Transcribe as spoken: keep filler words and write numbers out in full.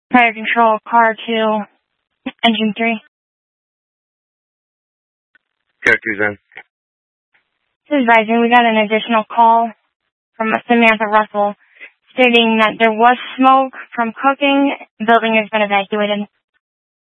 Fire control, car two, engine three. Car two, then. This is Rising. We got an additional call from Samantha Russell stating that there was smoke from cooking. The building has been evacuated.